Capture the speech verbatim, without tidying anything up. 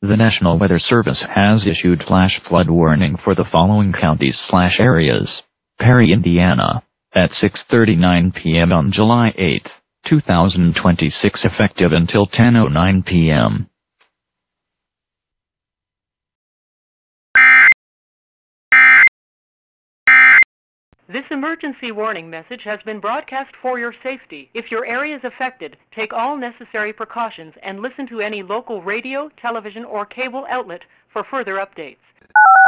The National Weather Service has issued flash flood warning for the following counties slash areas. Perry, Indiana, at six thirty-nine p m on July eighth, two thousand twenty-six, effective until ten oh nine p m This emergency warning message has been broadcast for your safety. If your area is affected, take all necessary precautions and listen to any local radio, television, or cable outlet for further updates.